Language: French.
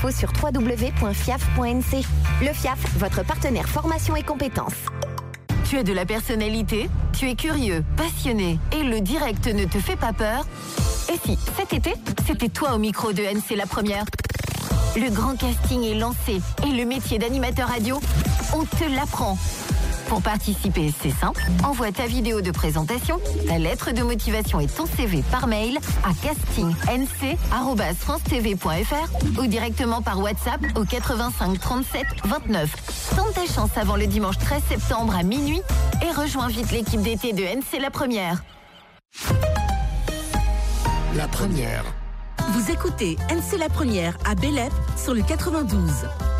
sur www.fiaf.nc. Le FIAF, votre partenaire formation et compétences. Tu as de la personnalité, tu es curieux, passionné et le direct ne te fait pas peur? Et si, cet été, c'était toi au micro de NC La Première? Le grand casting est lancé et le métier d'animateur radio, on te l'apprend. Pour participer, c'est simple. Envoie ta vidéo de présentation, ta lettre de motivation et ton CV par mail à casting@francetv.fr ou directement par WhatsApp au 85 37 29. Tente ta chance avant le dimanche 13 septembre à minuit et rejoins vite l'équipe d'été de NC La Première. La Première. Vous écoutez NC La Première à Bélep sur le 92.